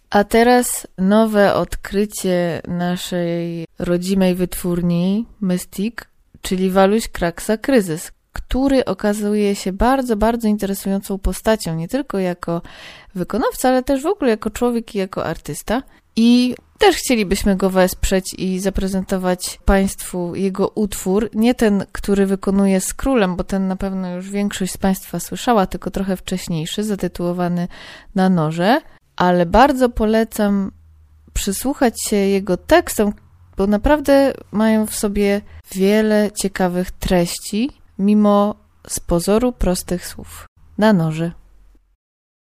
A teraz nowe odkrycie naszej rodzimej wytwórni Mystic, czyli Waluś Kraksa Kryzys, który okazuje się bardzo, bardzo interesującą postacią, nie tylko jako wykonawca, ale też w ogóle jako człowiek i jako artysta. I też chcielibyśmy go wesprzeć i zaprezentować Państwu jego utwór. Nie ten, który wykonuje z królem, bo ten na pewno już większość z Państwa słyszała, tylko trochę wcześniejszy, zatytułowany Na noże. Ale bardzo polecam przysłuchać się jego tekstom, bo naprawdę mają w sobie wiele ciekawych treści, mimo z pozoru prostych słów. Na noże.